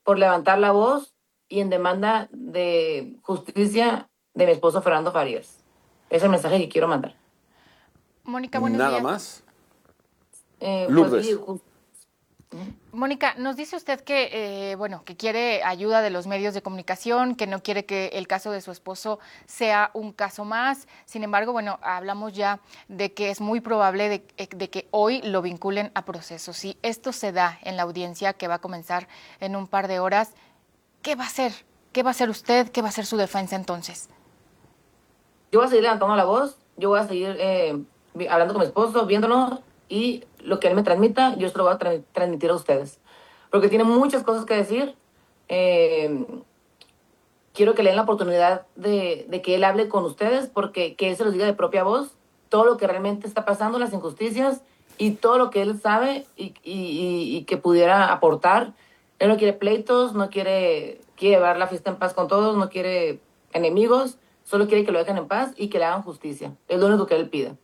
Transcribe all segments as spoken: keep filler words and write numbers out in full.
por levantar la voz y en demanda de justicia de mi esposo Fernando Farías. Es el mensaje que quiero mandar. Mónica, buenos Nada días. más. Eh, pues sí, Lourdes. ju- Ujú. Mónica, nos dice usted que, eh, bueno, que quiere ayuda de los medios de comunicación, que no quiere que el caso de su esposo sea un caso más. Sin embargo, bueno, hablamos ya de que es muy probable de, de que hoy lo vinculen a proceso. Si esto se da en la audiencia que va a comenzar en un par de horas, ¿qué va a hacer? ¿Qué va a hacer usted? ¿Qué va a hacer su defensa entonces? Yo voy a seguir levantando la voz, yo voy a seguir eh, vi- hablando con mi esposo, viéndolo, y lo que él me transmita, yo se lo voy a tra- transmitir a ustedes. Porque tiene muchas cosas que decir. Eh, quiero que le den la oportunidad de, de que él hable con ustedes, porque que él se los diga de propia voz todo lo que realmente está pasando, las injusticias y todo lo que él sabe y, y, y, y que pudiera aportar. Él no quiere pleitos, no quiere, quiere llevar la fiesta en paz con todos, no quiere enemigos, solo quiere que lo dejen en paz y que le hagan justicia. Es lo único que él pide.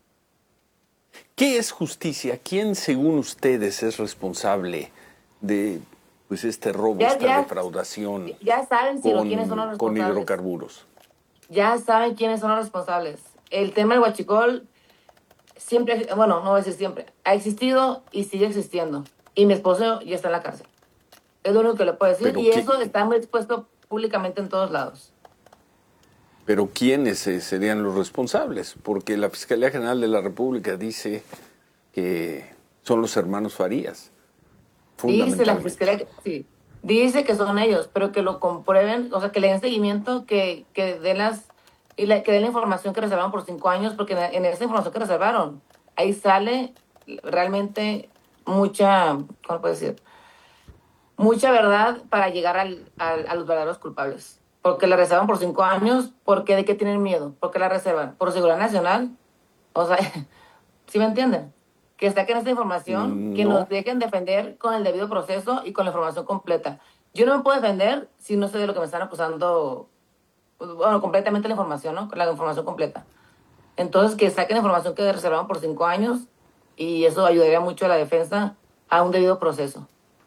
¿Qué es justicia? ¿Quién, según ustedes, es responsable de pues este robo, Ya, esta ya, defraudación ya saben si lo, quiénes son los con, con responsables. hidrocarburos? Ya saben quiénes son los responsables. El tema del huachicol siempre, bueno, no voy a decir siempre, ha existido y sigue existiendo. Y mi esposo ya está en la cárcel. Es lo único que le puedo decir. Pero, Y ¿qui- eso está muy expuesto públicamente en todos lados. pero ¿quiénes eh, serían los responsables? Porque la Fiscalía General de la República dice que son los hermanos Farías, Dice la fundamentalmente. fiscalía que sí. Dice que son ellos, pero que lo comprueben, o sea, que le den seguimiento, que, que den las y la, que den la información que reservaron por cinco años, porque en, en esa información que reservaron, ahí sale realmente mucha, ¿cómo puedo decir? Mucha verdad para llegar al, al, a los verdaderos culpables. Porque la reservan por cinco años, porque de qué tienen miedo, porque la reservan por seguridad nacional, o sea, ¿sí me entienden? Que saquen esta información, que nos No, dejen defender con el debido proceso y con la información completa. Yo no me puedo defender si no sé de lo que me están acusando, bueno, completamente la información, ¿no? La información completa. Entonces, que saquen la información que reservaron por cinco años y eso ayudaría mucho a la defensa a un debido proceso.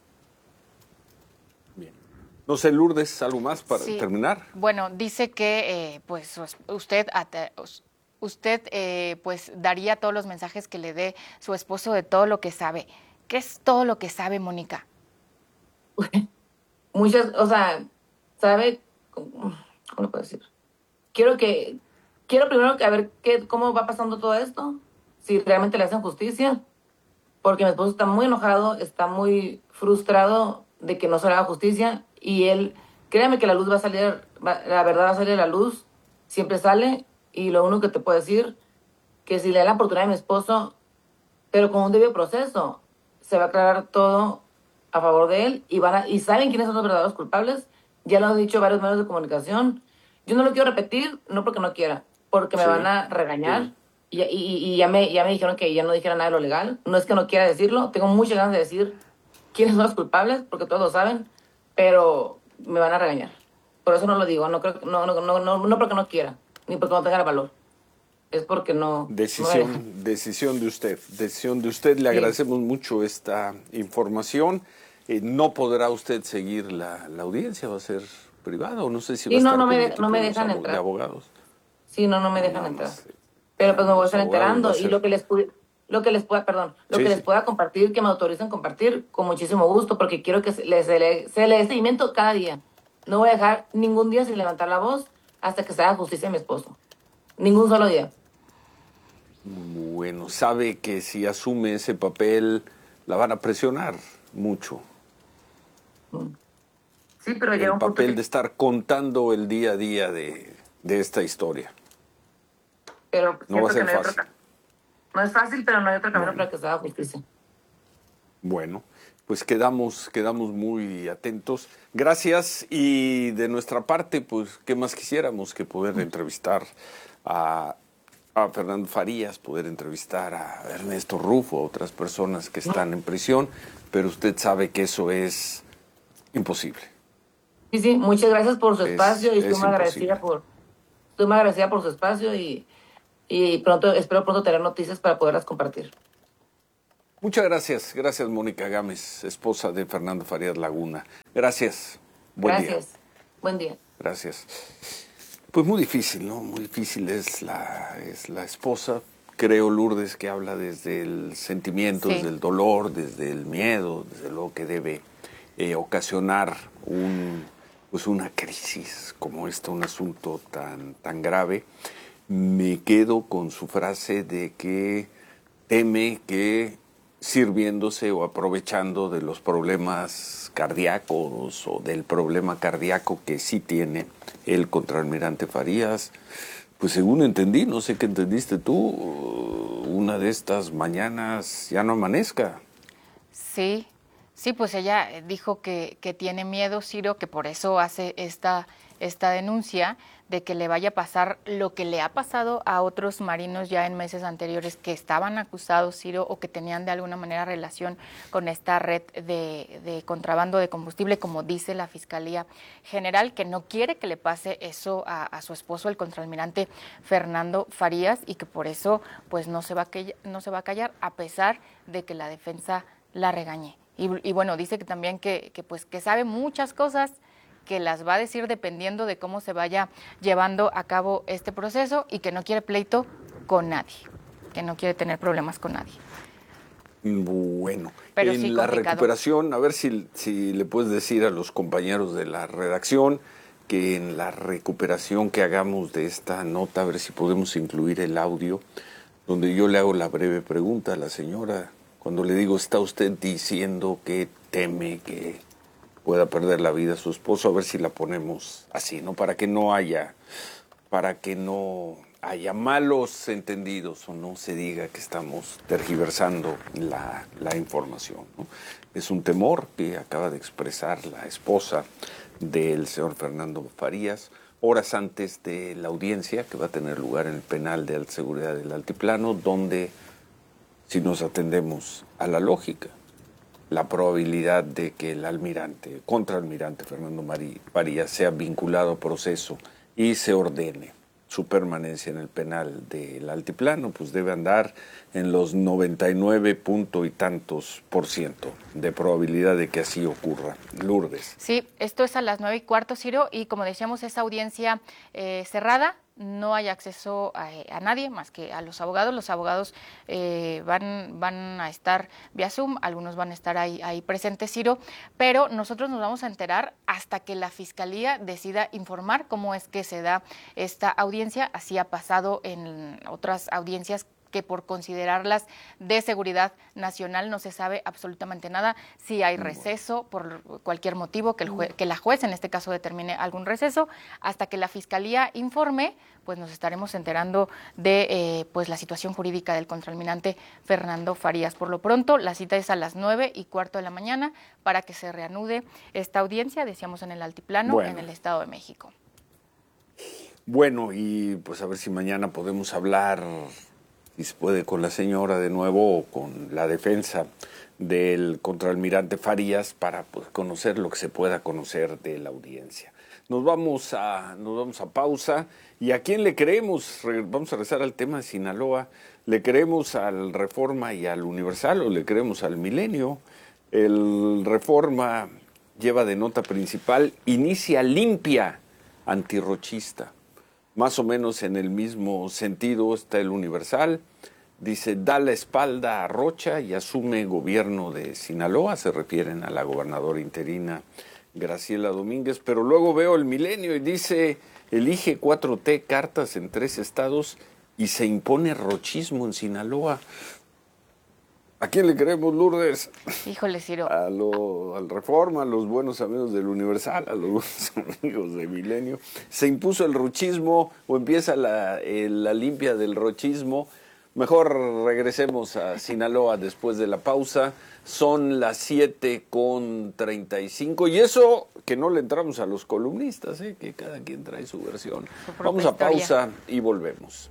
no sé, Lourdes, ¿algo más para Sí. terminar? Bueno, dice que eh, pues su es- usted ate- us- usted eh, pues daría todos los mensajes que le dé su esposo de todo lo que sabe. ¿Qué es todo lo que sabe, Mónica? Muchas, o sea, ¿sabe? ¿Cómo lo puedo decir? Quiero que, quiero primero que a ver qué, cómo va pasando todo esto, si realmente le hacen justicia, porque mi esposo está muy enojado, está muy frustrado de que no se le haga justicia y él, créame que la luz va a salir, va- la verdad va a salir a la luz, siempre sale y lo único que te puedo decir, que si le da la oportunidad a mi esposo, pero con un debido proceso, se va a aclarar todo a favor de él y, van a, y saben quiénes son los verdaderos culpables, ya lo han dicho varios medios de comunicación. Yo no lo quiero repetir, no porque no quiera, porque me van Sí, a regañar. sí. Y, y, y ya, me, ya me dijeron que ya no dijera nada de lo legal. No es que no quiera decirlo, tengo muchas ganas de decir quiénes son los culpables, porque todos lo saben, pero me van a regañar. Por eso no lo digo, no, creo, no, no, no, no, no porque no quiera, ni porque no tenga el valor. Es porque no, no me dejan. Decisión, decisión de usted, decisión de usted. Le Sí. agradecemos mucho esta información. Eh, no podrá usted seguir la, la audiencia, va a ser privada o no sé si va a Sí, no, estar no con el me, no equipo me de, los dejan abo- de entrar. abogados. Sí, no, no me No, dejan nada entrar. más. eh, Pero pues me voy a Los estar abogados va a enterando y ser. lo que les pude, lo que les pueda, perdón, lo Sí, que les sí. pueda compartir, que me autoricen compartir, con muchísimo gusto, porque quiero que se le, se le, se le dé seguimiento cada día. No voy a dejar ningún día sin levantar la voz hasta que se haga justicia a mi esposo. Ningún solo día. Bueno, sabe que si asume ese papel la van a presionar mucho. Sí, pero llega El un punto papel que... de estar contando el día a día de, de esta historia. Pero No va a siento que ser no hay otro fácil. camino. No es fácil, pero no hay otro camino Bueno. para que se haga justicia. Bueno, pues quedamos, quedamos muy atentos. Gracias y de nuestra parte, pues, ¿qué más quisiéramos que poder entrevistar a, a Fernando Farías, poder entrevistar a Ernesto Rufo, a otras personas que están en prisión, pero usted sabe que eso es imposible. Sí, sí, muchas gracias por su Es- espacio y estoy es muy agradecida imposible. por, estoy muy agradecida por su espacio y, y pronto, espero pronto tener noticias para poderlas compartir. Muchas gracias, gracias Mónica Gámez, esposa de Fernando Farías Laguna. Gracias, buen día. Gracias, buen día. Gracias. Pues muy difícil, ¿no? Muy difícil es la, es la esposa. Creo, Lourdes, que habla desde el sentimiento, Sí. desde el dolor, desde el miedo, desde lo que debe eh, ocasionar un, pues una crisis como esta, un asunto tan, tan grave. Me quedo con su frase de que teme que sirviéndose o aprovechando de los problemas cardíacos o del problema cardíaco que sí tiene el contraalmirante Farías, pues según entendí, no sé qué entendiste tú, una de estas mañanas ya no amanezca. Sí, sí, pues ella dijo que, que tiene miedo, Ciro, que por eso hace esta, esta denuncia de que le vaya a pasar lo que le ha pasado a otros marinos ya en meses anteriores que estaban acusados, Ciro, o que tenían de alguna manera relación con esta red de, de contrabando de combustible, como dice la Fiscalía General, que no quiere que le pase eso a, a su esposo, el contraalmirante Fernando Farías, y que por eso pues no se va a, que, no se va a callar, a pesar de que la defensa la regañe. Y, y bueno, dice que también que, que pues que sabe muchas cosas, que las va a decir dependiendo de cómo se vaya llevando a cabo este proceso, y que no quiere pleito con nadie, que no quiere tener problemas con nadie. Bueno, Pero en sí la complicado. recuperación, a ver si, si le puedes decir a los compañeros de la redacción que en la recuperación que hagamos de esta nota, a ver si podemos incluir el audio, donde yo le hago la breve pregunta a la señora, cuando le digo, ¿está usted diciendo que teme que pueda perder la vida su esposo? A ver si la ponemos así, ¿no? Para que no haya, para que no haya malos entendidos o no se diga que estamos tergiversando la, la información, ¿no? Es un temor que acaba de expresar la esposa del señor Fernando Farías horas antes de la audiencia que va a tener lugar en el penal de alta seguridad del Altiplano, donde, si nos atendemos a la lógica, la probabilidad de que el almirante, contraalmirante Fernando Farías sea vinculado a proceso y se ordene su permanencia en el penal del Altiplano, pues debe andar en los noventa y nueve punto y tantos por ciento de probabilidad de que así ocurra. Lourdes. Sí, esto es a las nueve y cuarto, Ciro, y como decíamos, es audiencia eh, cerrada. No hay acceso a, a nadie más que a los abogados. Los abogados eh, van, van a estar vía Zoom, algunos van a estar ahí, ahí presentes, Ciro, pero nosotros nos vamos a enterar hasta que la Fiscalía decida informar cómo es que se da esta audiencia. Así ha pasado en otras audiencias que por considerarlas de seguridad nacional no se sabe absolutamente nada, si hay receso por cualquier motivo, que, el jue- que la juez en este caso determine algún receso. Hasta que la Fiscalía informe, pues nos estaremos enterando de eh, pues la situación jurídica del contraalmirante Fernando Farías. Por lo pronto, la cita es a las nueve y cuarto de la mañana para que se reanude esta audiencia, decíamos en el Altiplano, Bueno. en el Estado de México. Bueno, y pues a ver si mañana podemos hablar, si se puede, con la señora de nuevo o con la defensa del contraalmirante Farías para pues, conocer lo que se pueda conocer de la audiencia. Nos vamos a, nos vamos a pausa. ¿Y a quién le creemos? Re- Vamos a regresar al tema de Sinaloa. ¿Le creemos al Reforma y al Universal o le creemos al Milenio? El Reforma lleva de nota principal, inicia limpia antirrochista. Más o menos en el mismo sentido está el Universal. Dice, da la espalda a Rocha y asume gobierno de Sinaloa. Se refieren a la gobernadora interina Graciela Domínguez. Pero luego veo el Milenio y dice, elige cuatro T cartas en tres estados y se impone rochismo en Sinaloa. ¿A quién le creemos, Lourdes? Híjole, Ciro. A lo, al Reforma, a los buenos amigos del Universal, a los buenos amigos de Milenio. ¿Se impuso el rochismo o empieza la, eh, la limpia del rochismo? Mejor regresemos a Sinaloa después de la pausa. Son las siete con treinta y cinco. Y eso que no le entramos a los columnistas, ¿eh? Que cada quien trae su versión. Su propia Vamos a historia. pausa y volvemos.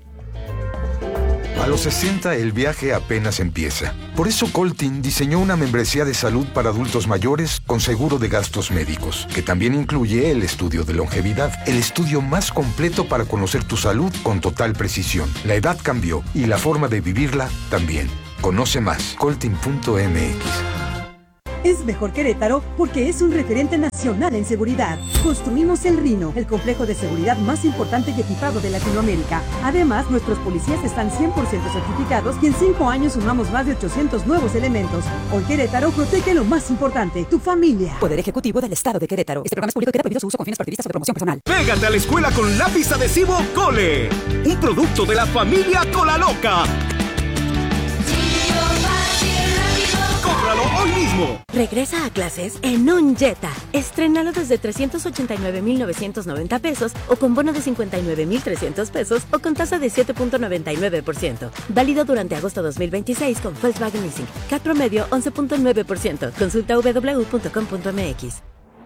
A los sesenta el viaje apenas empieza. Por eso Coltin diseñó una membresía de salud para adultos mayores con seguro de gastos médicos, que también incluye el estudio de longevidad, el estudio más completo para conocer tu salud con total precisión. La edad cambió y la forma de vivirla también. Conoce más, coltin punto m x. Es mejor Querétaro porque es un referente nacional en seguridad. Construimos el Rino, el complejo de seguridad más importante y equipado de Latinoamérica. Además, nuestros policías están cien por ciento certificados y en cinco años sumamos más de ochocientos nuevos elementos. Hoy Querétaro protege lo más importante, tu familia. Poder Ejecutivo del Estado de Querétaro. Este programa es público y queda prohibido su uso con fines partidistas o de promoción personal. Pégate a la escuela con lápiz adhesivo Cole, un producto de la familia Colaloca. ¡Cómpralo hoy mismo! Regresa a clases en un Jetta. Estrénalo desde trescientos ochenta y nueve mil novecientos noventa pesos o con bono de cincuenta y nueve mil trescientos pesos o con tasa de siete punto noventa y nueve por ciento. Válido durante agosto dos mil veintiséis con Volkswagen Leasing. C A T promedio once punto nueve por ciento. Consulta w w w punto com punto m x.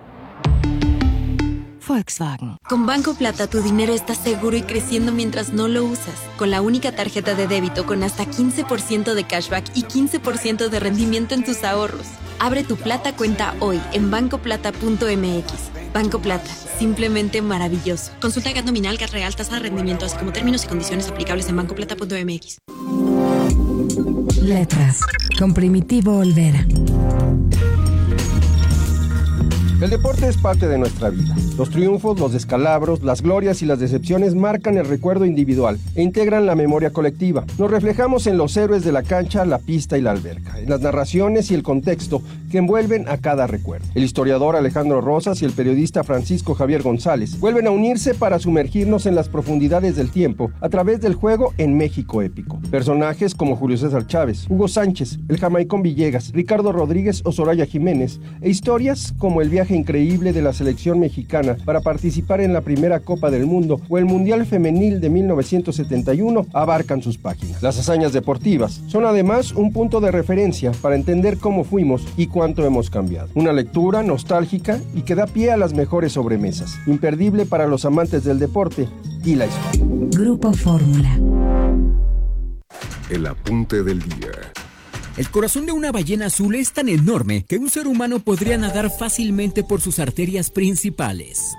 Volkswagen. Con Banco Plata tu dinero está seguro y creciendo mientras no lo usas. Con la única tarjeta de débito con hasta quince por ciento de cashback y quince por ciento de rendimiento en tus ahorros. Abre tu Plata cuenta hoy en banco plata punto m x. Banco Plata, simplemente maravilloso. Consulta G A T nominal, G A T real, tasa de rendimiento, así como términos y condiciones aplicables en banco plata punto m x. Letras, con Primitivo Olvera. El deporte es parte de nuestra vida. Los triunfos, los descalabros, las glorias y las decepciones marcan el recuerdo individual e integran la memoria colectiva. Nos reflejamos en los héroes de la cancha, la pista y la alberca, en las narraciones y el contexto que envuelven a cada recuerdo. El historiador Alejandro Rosas y el periodista Francisco Javier González vuelven a unirse para sumergirnos en las profundidades del tiempo a través del juego en México épico. Personajes como Julio César Chávez, Hugo Sánchez, el Jamaicón Villegas, Ricardo Rodríguez o Soraya Jiménez, e historias como el viaje increíble de la selección mexicana para participar en la primera Copa del Mundo o el Mundial Femenil de mil novecientos setenta y uno abarcan sus páginas. Las hazañas deportivas son además un punto de referencia para entender cómo fuimos y cuánto hemos cambiado. Una lectura nostálgica y que da pie a las mejores sobremesas, imperdible para los amantes del deporte y la historia. Grupo Fórmula. El apunte del día. El corazón de una ballena azul es tan enorme que un ser humano podría nadar fácilmente por sus arterias principales.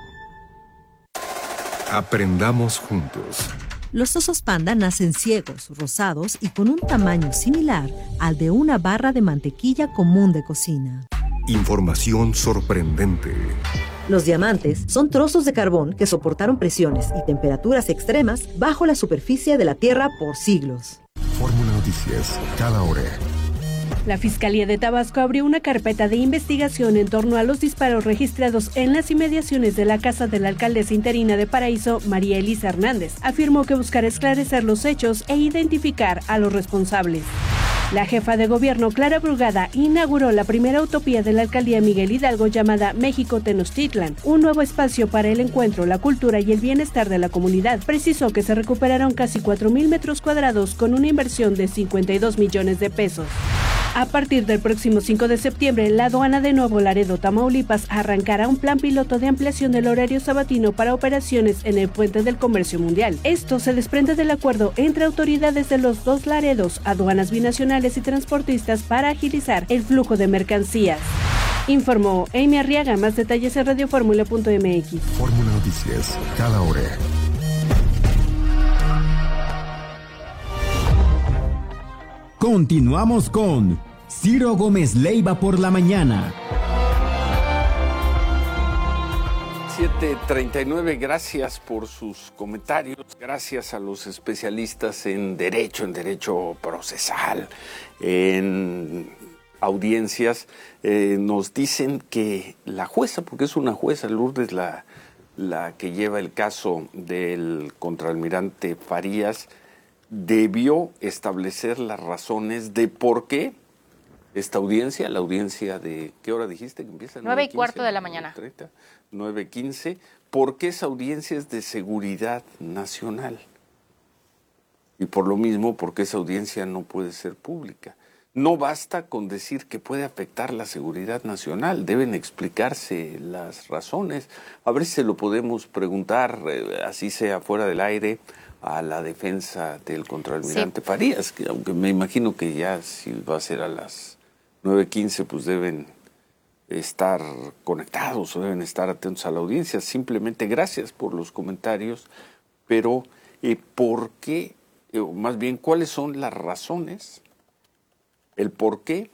Aprendamos juntos. Los osos panda nacen ciegos, rosados y con un tamaño similar al de una barra de mantequilla común de cocina. Información sorprendente. Los diamantes son trozos de carbón que soportaron presiones y temperaturas extremas bajo la superficie de la Tierra por siglos. Fórmula Noticias, cada hora. La Fiscalía de Tabasco abrió una carpeta de investigación en torno a los disparos registrados en las inmediaciones de la casa de la alcaldesa interina de Paraíso, María Elisa Hernández. Afirmó que buscará esclarecer los hechos e identificar a los responsables. La jefa de gobierno, Clara Brugada, inauguró la primera utopía de la alcaldía Miguel Hidalgo llamada México Tenochtitlan, un nuevo espacio para el encuentro, la cultura y el bienestar de la comunidad. Precisó que se recuperaron casi cuatro mil metros cuadrados con una inversión de cincuenta y dos millones de pesos. A partir del próximo cinco de septiembre, la aduana de Nuevo Laredo, Tamaulipas, arrancará un plan piloto de ampliación del horario sabatino para operaciones en el Puente del Comercio Mundial. Esto se desprende del acuerdo entre autoridades de los dos Laredos, aduanas binacionales y transportistas para agilizar el flujo de mercancías. Informó Amy Arriaga. Más detalles en radio fórmula punto m x. Fórmula Noticias, cada hora. Continuamos con Ciro Gómez Leiva por la mañana. siete treinta y nueve, gracias por sus comentarios, gracias a los especialistas en derecho, en derecho procesal, en audiencias. Eh, nos dicen que la jueza, porque es una jueza, Lourdes, la, la que lleva el caso del contraalmirante Farías, debió establecer las razones de por qué esta audiencia, la audiencia de, ¿qué hora dijiste que empieza? Nueve y cuarto de la mañana. nueve quince, ¿por qué esa audiencia es de seguridad nacional? Y por lo mismo, ¿por qué esa audiencia no puede ser pública? No basta con decir que puede afectar la seguridad nacional, deben explicarse las razones. A ver si se lo podemos preguntar, eh, así sea fuera del aire, a la defensa del contraalmirante sí. Farías, que aunque me imagino que ya si va a ser a las nueve quince, pues deben estar conectados o deben estar atentos a la audiencia. Simplemente gracias por los comentarios, pero eh, ¿por qué, eh, más bien, cuáles son las razones el por qué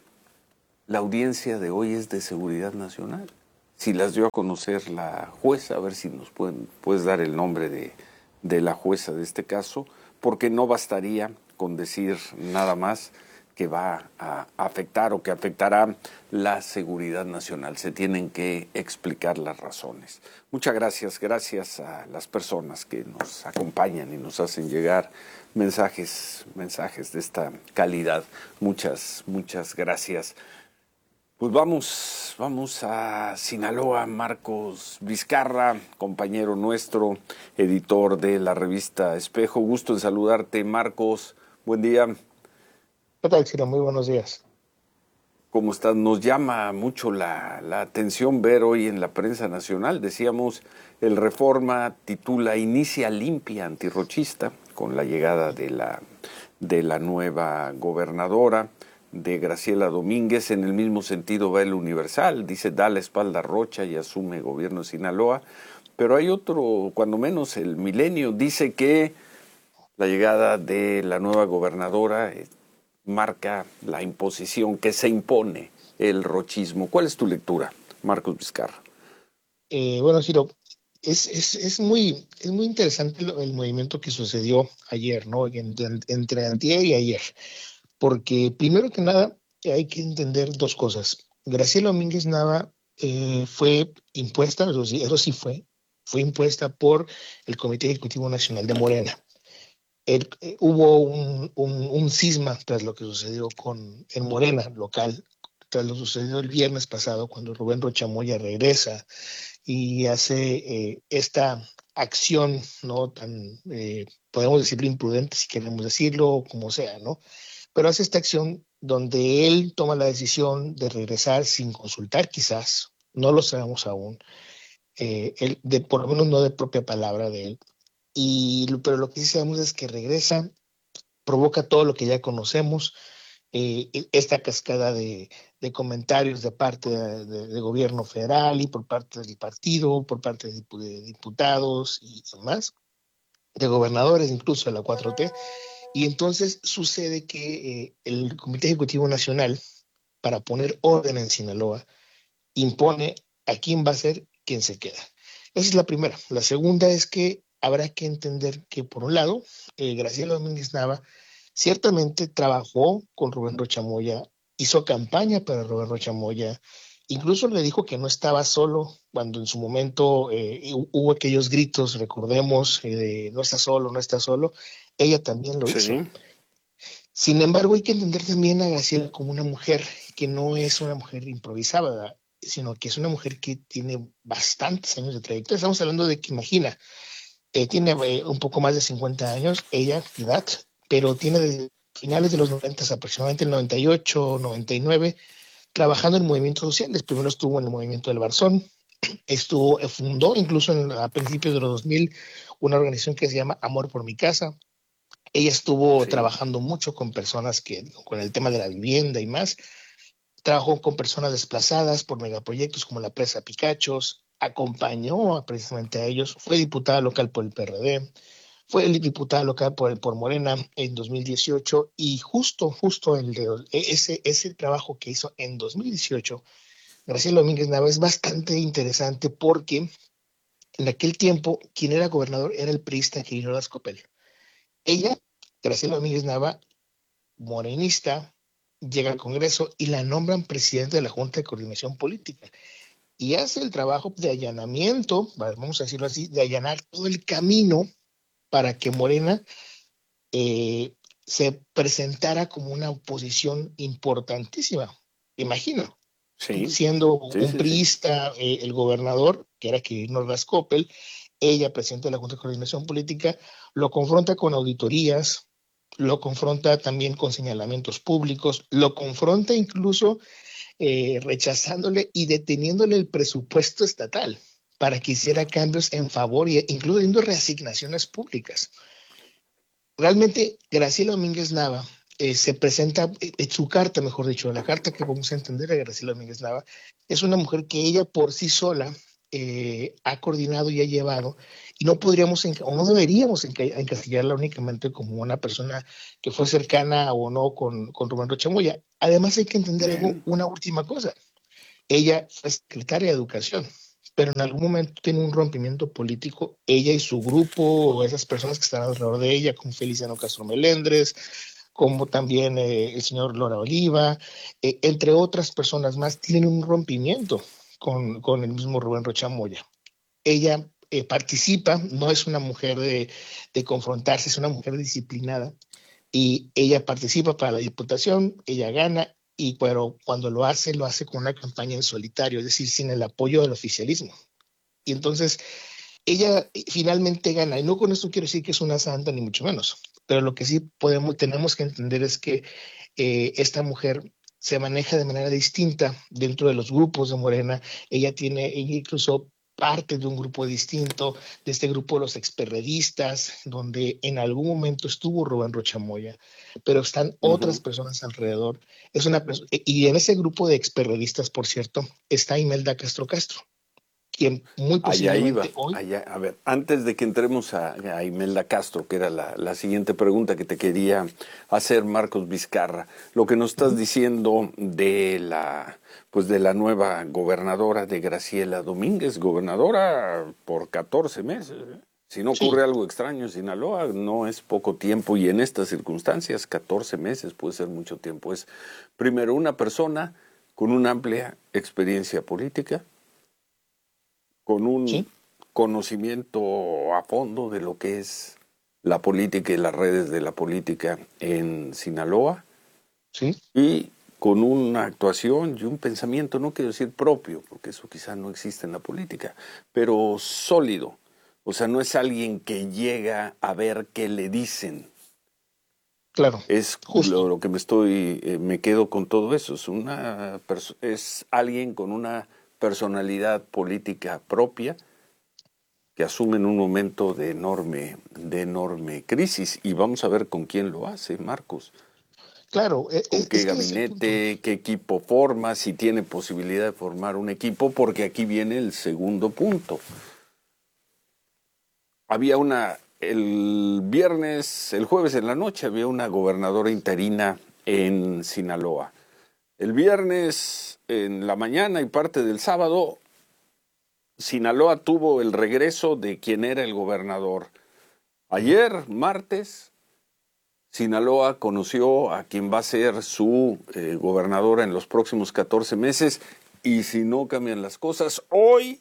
la audiencia de hoy es de seguridad nacional. Si las dio a conocer la jueza, a ver si nos pueden, puedes dar el nombre de, de la jueza de este caso, porque no bastaría con decir nada más que va a afectar o que afectará la seguridad nacional. Se tienen que explicar las razones. Muchas gracias, gracias a las personas que nos acompañan y nos hacen llegar mensajes, mensajes de esta calidad. Muchas, muchas gracias. Pues vamos, vamos a Sinaloa. Marcos Vizcarra, compañero nuestro, editor de la revista Espejo. Gusto en saludarte, Marcos. Buen día. ¿Qué tal, Ciro? Muy buenos días. ¿Cómo estás? Nos llama mucho la, la atención ver hoy en la prensa nacional, decíamos, el Reforma titula Inicia limpia antirrochista con la llegada de la, de la nueva gobernadora, de Graciela Domínguez. En el mismo sentido va el Universal, dice da la espalda a Rocha y asume gobierno de Sinaloa, pero hay otro, cuando menos el Milenio, dice que la llegada de la nueva gobernadora eh, marca la imposición, que se impone el rochismo. ¿Cuál es tu lectura, Marcos Vizcarra? Eh, bueno, Ciro, es, es, es, muy, es muy interesante el, el movimiento que sucedió ayer, ¿no? Entre, entre antier y ayer. Porque primero que nada hay que entender dos cosas. Graciela Domínguez Nava eh, fue impuesta, eso sí, eso sí fue, fue impuesta por el Comité Ejecutivo Nacional de Morena. El, eh, hubo un, un, un cisma tras lo que sucedió con en Morena local, tras lo sucedido el viernes pasado cuando Rubén Rocha Moya regresa y hace eh, esta acción, no tan, eh, podemos decirlo imprudente si queremos decirlo, como sea, ¿no? Pero hace esta acción donde él toma la decisión de regresar sin consultar quizás, no lo sabemos aún, eh, él, de, por lo menos no de propia palabra de él, y, pero lo que sí sabemos es que regresa, provoca todo lo que ya conocemos, eh, esta cascada de, de comentarios de parte de, de, de gobierno federal y por parte del partido, por parte de, de diputados y demás, de gobernadores incluso de la cuatro T. Y entonces sucede que eh, el Comité Ejecutivo Nacional, para poner orden en Sinaloa, impone a quién va a ser quien se queda. Esa es la primera. La segunda es que habrá que entender que, por un lado, eh, Graciela Domínguez Nava ciertamente trabajó con Rubén Rocha Moya, hizo campaña para Rubén Rocha Moya, incluso le dijo que no estaba solo cuando en su momento eh, hubo aquellos gritos, recordemos, eh, de no está solo, no está solo. Ella también lo sí. hizo. Sin embargo, hay que entender también a Graciela como una mujer que no es una mujer improvisada, sino que es una mujer que tiene bastantes años de trayectoria. Estamos hablando de que, imagina, eh, tiene eh, un poco más de cincuenta años, ella, edad, pero tiene desde finales de los noventa, aproximadamente el noventa y ocho, noventa y nueve, trabajando en movimientos sociales. Primero estuvo en el movimiento del Barzón, estuvo, fundó incluso en, a principios de los dos mil una organización que se llama Amor por mi Casa. Ella estuvo sí. trabajando mucho con personas que, con el tema de la vivienda y más. Trabajó con personas desplazadas por megaproyectos como la presa Picachos, acompañó precisamente a ellos, fue diputada local por el P R D, fue diputada local por, por Morena en dos mil dieciocho y justo, justo el de, ese, ese trabajo que hizo en dos mil dieciocho, Graciela Domínguez Nava, es bastante interesante porque en aquel tiempo quien era gobernador era el priista Quirino Ordaz Coppel. Ella, Graciela Domínguez Nava, morenista, llega al Congreso y la nombran presidente de la Junta de Coordinación Política y hace el trabajo de allanamiento, vamos a decirlo así, de allanar todo el camino para que Morena eh, se presentara como una oposición importantísima. Imagino, sí. siendo sí, un sí, priista, sí. Eh, el gobernador, que era Quirino Ordaz Coppel, ella, presidenta de la Junta de Coordinación Política, lo confronta con auditorías, lo confronta también con señalamientos públicos, lo confronta incluso eh, rechazándole y deteniéndole el presupuesto estatal para que hiciera cambios en favor e incluso haciendo reasignaciones públicas. Realmente, Graciela Domínguez Nava eh, se presenta, eh, su carta, mejor dicho, la carta que vamos a entender de Graciela Domínguez Nava, es una mujer que ella por sí sola eh, ha coordinado y ha llevado, y no podríamos o no deberíamos encasillarla únicamente como una persona que fue cercana o no con, con Rubén Rocha Moya. Además hay que entender algo, una última cosa. Ella fue secretaria de Educación, pero en algún momento tiene un rompimiento político, ella y su grupo, o esas personas que están alrededor de ella, como Feliciano Castro Melendres, como también eh, el señor Lora Oliva, eh, entre otras personas más, tienen un rompimiento con, con el mismo Rubén Rocha Moya. Ella eh, participa, no es una mujer de, de confrontarse, es una mujer disciplinada, y ella participa para la diputación, ella gana, y pero cuando lo hace, lo hace con una campaña en solitario, es decir, sin el apoyo del oficialismo. Y entonces, ella finalmente gana, y no con esto quiero decir que es una santa, ni mucho menos, pero lo que sí podemos, tenemos que entender es que eh, esta mujer se maneja de manera distinta dentro de los grupos de Morena. Ella tiene, ella incluso parte de un grupo distinto, de este grupo de los experredistas, donde en algún momento estuvo Rubén Rocha Moya, pero están uh-huh. otras personas alrededor. Es una y en ese grupo de experredistas, por cierto, está Imelda Castro Castro, quien muy posiblemente allá iba, hoy... allá, a ver, antes de que entremos a, a Imelda Castro, que era la, la siguiente pregunta que te quería hacer, Marcos Vizcarra, lo que nos estás uh-huh. diciendo de la... pues de la nueva gobernadora de Graciela Domínguez, gobernadora por catorce meses. ¿eh? Si no ocurre sí. algo extraño en Sinaloa, no es poco tiempo, y en estas circunstancias, catorce meses puede ser mucho tiempo. Es, primero, una persona con una amplia experiencia política, con un ¿Sí? conocimiento a fondo de lo que es la política y las redes de la política en Sinaloa, ¿Sí? y con una actuación y un pensamiento, no quiero decir propio, porque eso quizá no existe en la política, pero sólido. O sea, no es alguien que llega a ver qué le dicen. Claro. Es lo, lo que me estoy, eh, me quedo con todo eso. Es una perso- es alguien con una personalidad política propia que asume en un momento de enorme, de enorme crisis. Y vamos a ver con quién lo hace, Marcos. Claro, es, ¿Con qué es gabinete, qué equipo forma, si tiene posibilidad de formar un equipo? Porque aquí viene el segundo punto. Había una, el viernes, el jueves en la noche, había una gobernadora interina en Sinaloa. El viernes en la mañana y parte del sábado, Sinaloa tuvo el regreso de quien era el gobernador. Ayer, martes, Sinaloa conoció a quien va a ser su eh, gobernadora en los próximos catorce meses, y si no cambian las cosas, hoy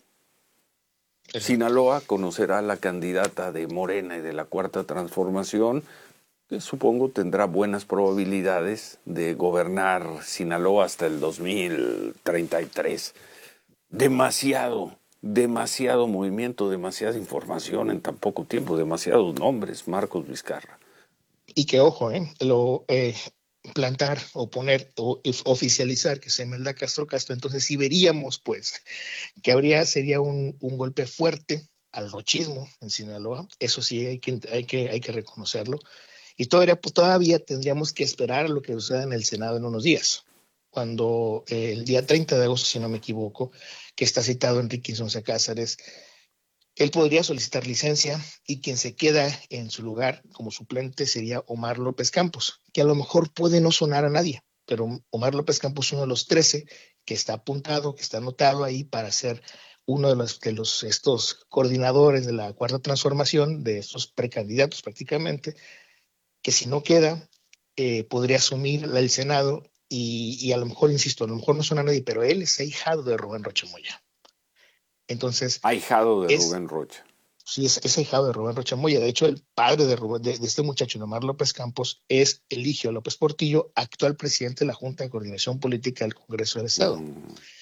Sinaloa conocerá a la candidata de Morena y de la Cuarta Transformación, que supongo tendrá buenas probabilidades de gobernar Sinaloa hasta el dos mil treinta y tres. Demasiado, demasiado movimiento, demasiada información en tan poco tiempo, demasiados nombres, Marcos Vizcarra. Y que, ojo, eh, lo eh, plantar o poner o oficializar que se Imelda Castro Castro, entonces sí veríamos, pues, que habría, sería un, un golpe fuerte al rochismo en Sinaloa. Eso sí, hay que, hay que, hay que reconocerlo. Y todavía, pues, todavía tendríamos que esperar a lo que suceda en el Senado en unos días, cuando eh, el día treinta de agosto, si no me equivoco, que está citado Enrique Insunza Cázares, él podría solicitar licencia, y quien se queda en su lugar como suplente sería Omar López Campos, que a lo mejor puede no sonar a nadie, pero Omar López Campos es uno de los trece que está apuntado, que está anotado ahí para ser uno de los, de los estos coordinadores de la Cuarta Transformación, de estos precandidatos prácticamente, que si no queda, eh, podría asumir el Senado, y, y a lo mejor, insisto, a lo mejor no suena a nadie, pero él es ahijado de Rubén Rocha Moya. Entonces, ahijado de es, Rubén Rocha. Sí, es, es ahijado de Rubén Rocha Moya. De hecho, el padre de, Rubén, de, de este muchacho, Omar López Campos, es Eligio López Portillo, actual presidente de la Junta de Coordinación Política del Congreso del Estado. Mm.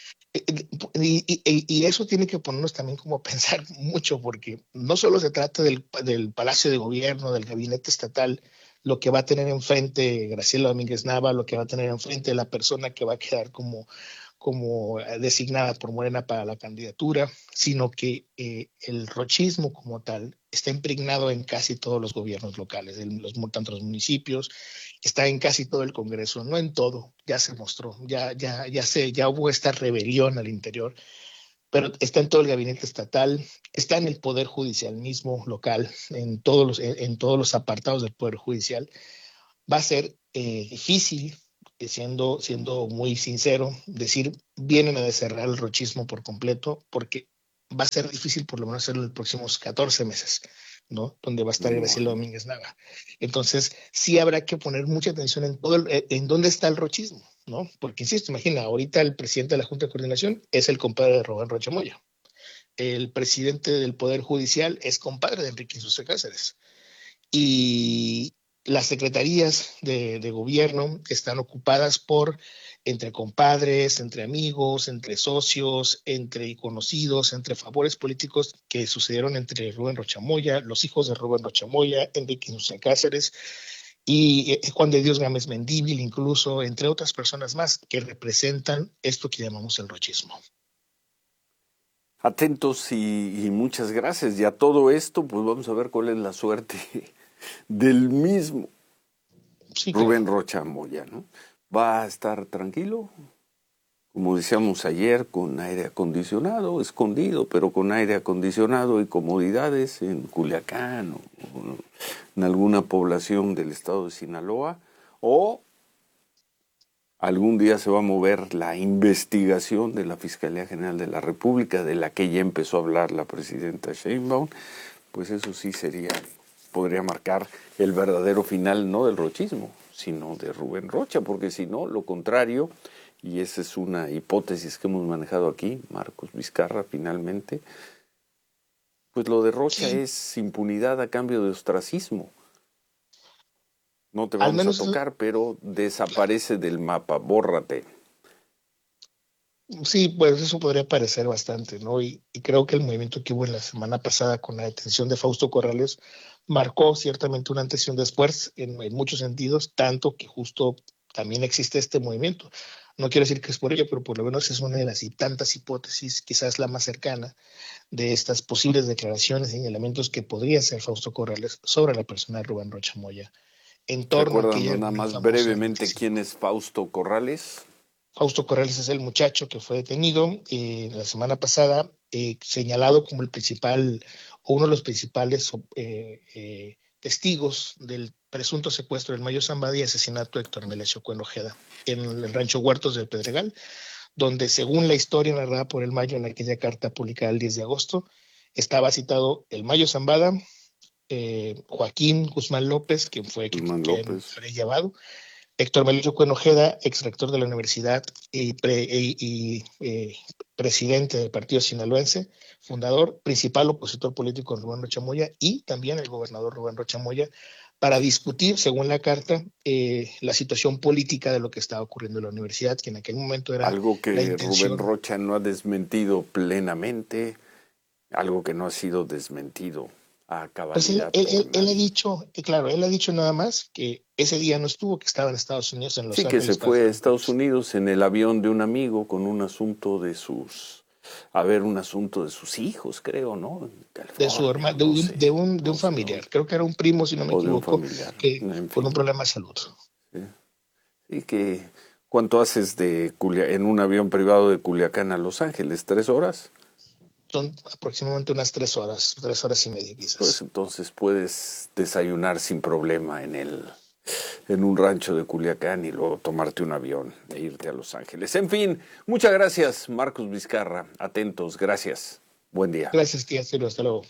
Y, y, y eso tiene que ponernos también como a pensar mucho, porque no solo se trata del, del Palacio de Gobierno, del Gabinete Estatal, lo que va a tener enfrente Graciela Domínguez Nava, lo que va a tener enfrente la persona que va a quedar como como designada por Morena para la candidatura, sino que eh, el rochismo como tal está impregnado en casi todos los gobiernos locales, en los, tanto los municipios, está en casi todo el Congreso, no en todo, ya se mostró, ya, ya, ya, se, ya hubo esta rebelión al interior, pero está en todo el gabinete estatal, está en el Poder Judicial mismo, local, en todos los, en, en todos los apartados del Poder Judicial. Va a ser eh, difícil, eh, siendo, siendo muy sincero, decir vienen a descerrar el rochismo por completo, porque va a ser difícil por lo menos hacerlo en los próximos catorce meses, ¿no? Donde va a estar Graciela Domínguez Nava. Entonces, sí habrá que poner mucha atención en todo el, en dónde está el rochismo, ¿no? Porque, insisto, imagina, ahorita el presidente de la Junta de Coordinación es el compadre de Rubén Rocha Moya. El presidente del Poder Judicial es compadre de Enrique Insulza Cáceres. Y las secretarías de, de gobierno están ocupadas por entre compadres, entre amigos, entre socios, entre conocidos, entre favores políticos que sucedieron entre Rubén Rocha Moya, los hijos de Rubén Rocha Moya, Enrique Insulza Cáceres y eh, Juan de Dios Gámez Mendívil, incluso, entre otras personas más que representan esto que llamamos el rochismo. Atentos y, y muchas gracias. Y a todo esto, pues vamos a ver cuál es la suerte del mismo sí, Rubén claro. Rocha Moya, ¿no? ¿Va a estar tranquilo? Como decíamos ayer, con aire acondicionado, escondido, pero con aire acondicionado y comodidades en Culiacán o, o en alguna población del estado de Sinaloa, o algún día se va a mover la investigación de la Fiscalía General de la República, de la que ya empezó a hablar la presidenta Sheinbaum, pues eso sí sería, podría marcar el verdadero final, no del rochismo, sino de Rubén Rocha, porque si no, lo contrario, y esa es una hipótesis que hemos manejado aquí, Marcos Vizcarra, finalmente, pues lo de Rocha sí. es impunidad a cambio de ostracismo. No te vamos a tocar, pero desaparece del mapa, bórrate. Sí, pues eso podría parecer bastante, ¿no? Y, y creo que el movimiento que hubo en la semana pasada con la detención de Fausto Corrales marcó ciertamente una antes y un después en, en muchos sentidos, tanto que justo también existe este movimiento. No quiero decir que es por ello, pero por lo menos es una de las y tantas hipótesis, quizás la más cercana, de estas posibles declaraciones y señalamientos que podría ser Fausto Corrales sobre la persona de Rubén Rocha Moya. En torno a aquella nada más brevemente quién es Fausto Corrales. Fausto Corrales es el muchacho que fue detenido eh, la semana pasada, eh, señalado como el principal o uno de los principales eh, eh, testigos del presunto secuestro del Mayo Zambada y asesinato de Héctor Melesio Cuen Ojeda en el rancho Huertos del Pedregal, donde según la historia narrada por el Mayo en aquella carta publicada el diez de agosto, estaba citado el Mayo Zambada, eh, Joaquín Guzmán López, quien fue quien, quien fue llevado, Héctor Melesio Cuen Ojeda, ex rector de la universidad y, pre, y, y eh, presidente del partido sinaloense, fundador, principal opositor político de Rubén Rocha Moya, y también el gobernador Rubén Rocha Moya, para discutir, según la carta, eh, la situación política de lo que estaba ocurriendo en la universidad, que en aquel momento era algo que la intención. Rubén Rocha no ha desmentido plenamente, algo que no ha sido desmentido a cabalidad. Pues él, él, él, él ha dicho, claro, él ha dicho nada más que ese día no estuvo, que estaba en Estados Unidos, en Los sí, Ángeles. Sí, que se fue a Estados Unidos en el avión de un amigo con un asunto de sus, a ver, un asunto de sus hijos, creo, ¿no? De su hermano, de, no sé, de un, de un no familiar, sé, creo que era un primo, si no me equivoco, un que, en fin, con un problema de salud. Sí. Y que, ¿cuánto haces de Culia, en un avión privado de Culiacán a Los Ángeles? ¿Tres horas? Son aproximadamente unas tres horas, tres horas y media quizás. Pues entonces puedes desayunar sin problema en el, en un rancho de Culiacán y luego tomarte un avión e irte a Los Ángeles. En fin, muchas gracias, Marcos Vizcarra. Atentos, gracias. Buen día. Gracias, tía Ciro. Hasta luego.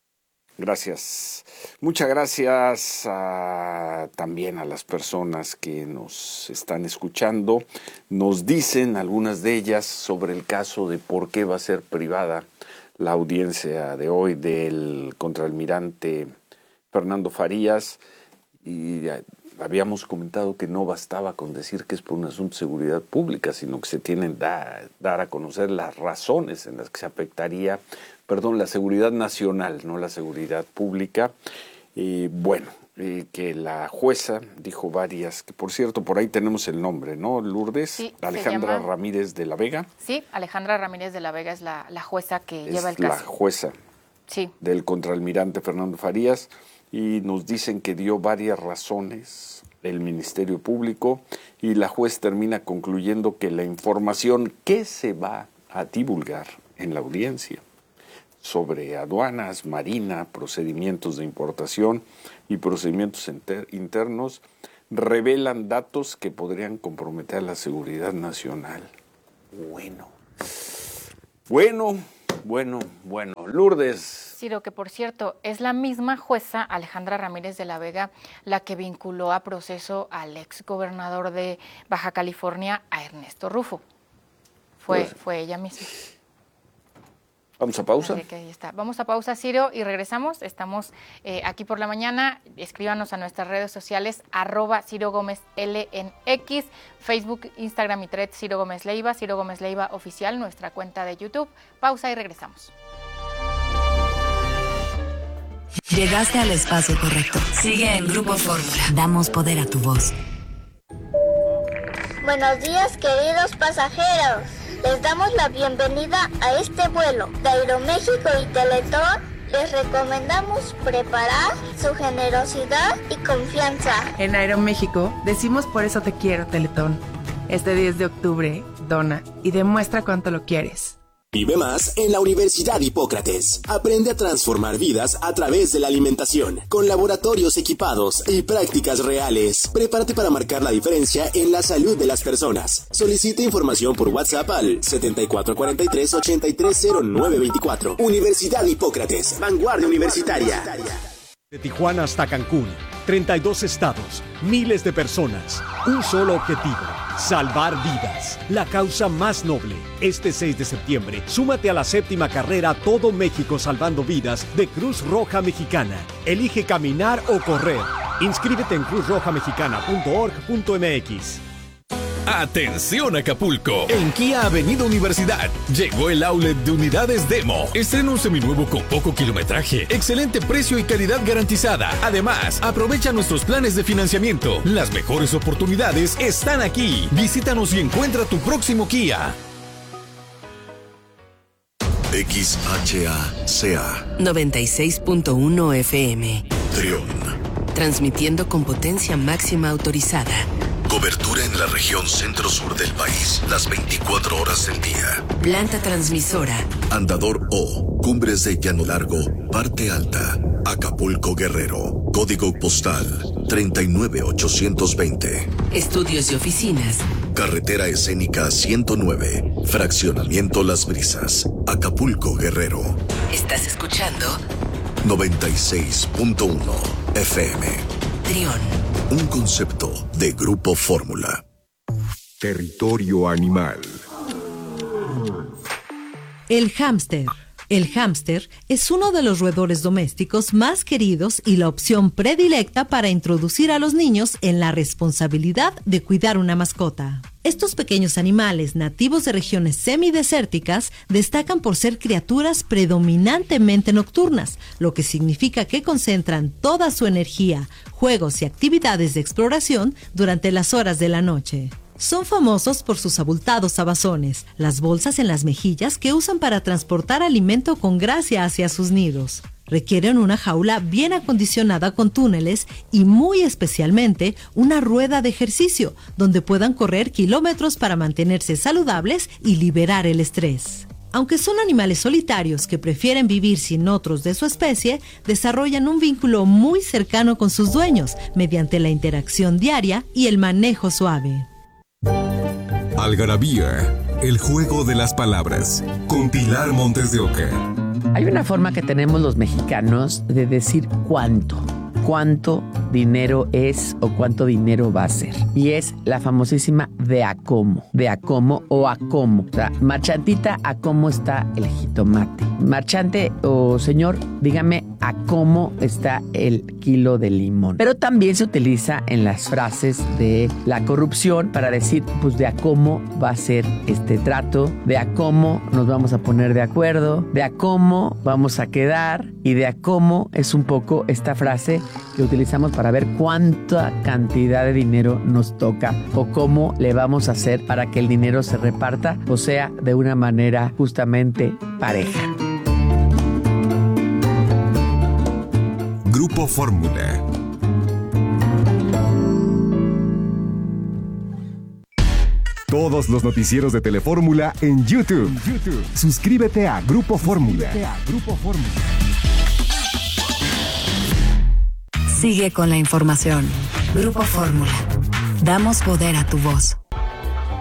Gracias. Muchas gracias a, también a las personas que nos están escuchando. Nos dicen algunas de ellas sobre el caso de por qué va a ser privada la audiencia de hoy del contraalmirante Fernando Farías. Y habíamos comentado que no bastaba con decir que es por un asunto de seguridad pública, sino que se tienen que dar, dar a conocer las razones en las que se afectaría, perdón, la seguridad nacional, no la seguridad pública. Y bueno, eh, que la jueza dijo varias, que por cierto, por ahí tenemos el nombre, ¿no, Lourdes? Sí, Alejandra llama... Ramírez de la Vega. Sí, Alejandra Ramírez de la Vega es la, la jueza que es lleva el caso. la jueza sí. del contraalmirante Fernando Farías. Y nos dicen que dio varias razones el Ministerio Público y la juez termina concluyendo que la información que se va a divulgar en la audiencia sobre aduanas, marina, procedimientos de importación y procedimientos inter- internos revelan datos que podrían comprometer la seguridad nacional. Bueno, bueno, bueno, bueno. Lourdes. Ciro, que por cierto, es la misma jueza Alejandra Ramírez de la Vega la que vinculó a proceso al ex gobernador de Baja California, a Ernesto Rufo. Fue, pues, fue ella misma. ¿Vamos a pausa? Así que ahí está. Vamos a pausa, Ciro, y regresamos. Estamos eh, aquí por la mañana. Escríbanos a nuestras redes sociales, arroba Ciro Gómez L en X, Facebook, Instagram y Threads, Ciro Gómez Leiva, Ciro Gómez Leiva Oficial, nuestra cuenta de YouTube. Pausa y regresamos. Llegaste al espacio correcto. Sigue en Grupo Fórmula. Damos poder a tu voz. Buenos días, queridos pasajeros. Les damos la bienvenida a este vuelo de Aeroméxico y Teletón. Les recomendamos preparar su generosidad y confianza. En Aeroméxico decimos por eso te quiero, Teletón. Este diez de octubre, dona y demuestra cuánto lo quieres. Vive más en la Universidad Hipócrates. Aprende a transformar vidas a través de la alimentación, con laboratorios equipados y prácticas reales. Prepárate para marcar la diferencia en la salud de las personas. Solicita información por WhatsApp al setenta y cuatro cuarenta y tres, ochenta y tres cero nueve veinticuatro. Universidad Hipócrates, vanguardia universitaria. De Tijuana hasta Cancún, treinta y dos estados, miles de personas, un solo objetivo: salvar vidas. La causa más noble. Este seis de septiembre, súmate a la séptima carrera Todo México Salvando Vidas de Cruz Roja Mexicana. Elige caminar o correr. Inscríbete en cruz roja mexicana punto org punto m x. ¡Atención Acapulco! En Kia Avenida Universidad llegó el outlet de unidades Demo. Estrena un seminuevo con poco kilometraje, excelente precio y calidad garantizada. Además, aprovecha nuestros planes de financiamiento. Las mejores oportunidades están aquí. Visítanos y encuentra tu próximo Kia. X H A C A noventa y seis punto uno F M. Trión. Transmitiendo con potencia máxima autorizada. Cobertura en la región centro-sur del país, las veinticuatro horas del día. Planta transmisora. Andador O, Cumbres de Llano Largo, Parte Alta, Acapulco, Guerrero. Código postal treinta y nueve ochocientos veinte. Estudios y oficinas. Carretera escénica ciento nueve, Fraccionamiento Las Brisas, Acapulco, Guerrero. ¿Estás escuchando? noventa y seis punto uno F M. Trión. Un concepto de Grupo Fórmula. Territorio animal. El hámster. El hámster es uno de los roedores domésticos más queridos y la opción predilecta para introducir a los niños en la responsabilidad de cuidar una mascota. Estos pequeños animales nativos de regiones semidesérticas destacan por ser criaturas predominantemente nocturnas, lo que significa que concentran toda su energía, juegos y actividades de exploración durante las horas de la noche. Son famosos por sus abultados abazones, las bolsas en las mejillas que usan para transportar alimento con gracia hacia sus nidos. Requieren una jaula bien acondicionada con túneles y muy especialmente una rueda de ejercicio donde puedan correr kilómetros para mantenerse saludables y liberar el estrés. Aunque son animales solitarios que prefieren vivir sin otros de su especie, desarrollan un vínculo muy cercano con sus dueños mediante la interacción diaria y el manejo suave. Algarabía, el juego de las palabras, con Pilar Montes de Oca. Hay una forma que tenemos los mexicanos de decir cuánto, cuánto dinero es o cuánto dinero va a ser. Y es la famosísima de a cómo, de a cómo o a cómo. O sea, marchantita, ¿a cómo está el jitomate? Marchante o señor, dígame a cómo está el kilo de limón. Pero también se utiliza en las frases de la corrupción para decir, pues de a cómo va a ser este trato, de a cómo nos vamos a poner de acuerdo, de a cómo vamos a quedar y de a cómo es un poco esta frase que utilizamos para ver cuánta cantidad de dinero nos toca o cómo le vamos a hacer para que el dinero se reparta, o sea, de una manera justamente pareja. Grupo Fórmula. Todos los noticieros de Telefórmula en YouTube. YouTube. Suscríbete a Grupo Fórmula. Sigue con la información. Grupo Fórmula. Damos poder a tu voz.